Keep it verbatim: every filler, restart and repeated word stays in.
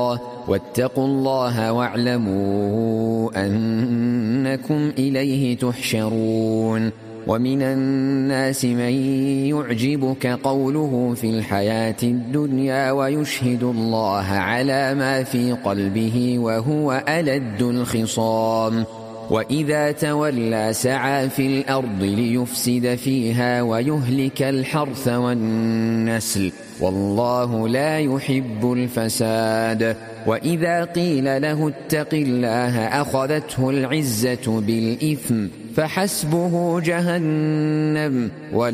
واتقوا الله واعلموا أنكم إليه تحشرون. ومن الناس من يعجبك قوله في الحياة الدنيا ويشهد الله على ما في قلبه وهو ألد الخصام. وإذا تولى سعى في الأرض ليفسد فيها ويهلك الحرث والنسل والله لا يحب الفساد. وإذا قيل له اتق الله أخذته العزة بالإثم فحسبه جهنم